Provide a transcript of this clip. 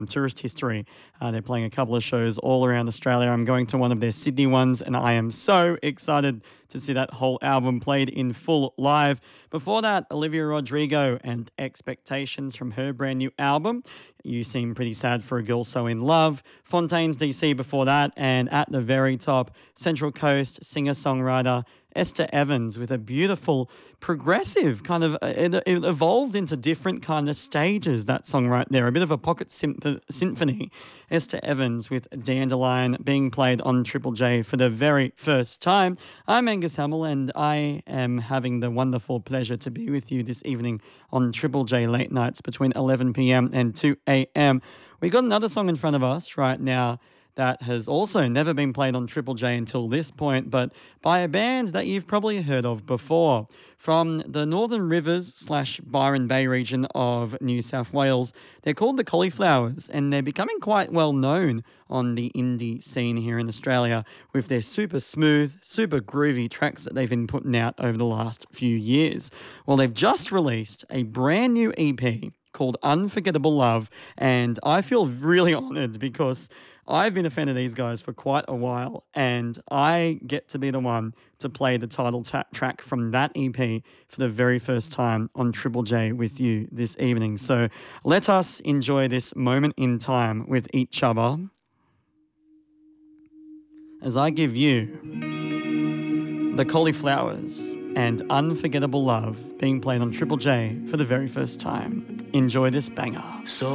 Tourist History. They're playing a couple of shows all around Australia. I'm going to one of their Sydney ones, and I am so excited to see that whole album played in full live. Before that, Olivia Rodrigo and Expectations from her brand new album. You Seem Pretty Sad for a Girl So In Love. Fontaines DC before that, and at the very top, Central Coast singer-songwriter Esther Evans with a beautiful progressive kind of, it evolved into different kind of stages, that song right there, a bit of a pocket symphony. Esther Evans with Dandelion being played on Triple J for the very first time. I'm Angus Hamill, and I am having the wonderful pleasure to be with you this evening on Triple J late nights between 11 p.m. and 2 a.m. We got another song in front of us right now that has also never been played on Triple J until this point, but by a band that you've probably heard of before. From the Northern Rivers / Byron Bay region of New South Wales, they're called the Cauliflowers, and they're becoming quite well known on the indie scene here in Australia with their super smooth, super groovy tracks that they've been putting out over the last few years. Well, they've just released a brand new EP called Unforgettable Love, and I feel really honoured because I've been a fan of these guys for quite a while, and I get to be the one to play the title track from that EP for the very first time on Triple J with you this evening. So let us enjoy this moment in time with each other as I give you the Cauliflowers and Unforgettable Love being played on Triple J for the very first time. Enjoy this banger.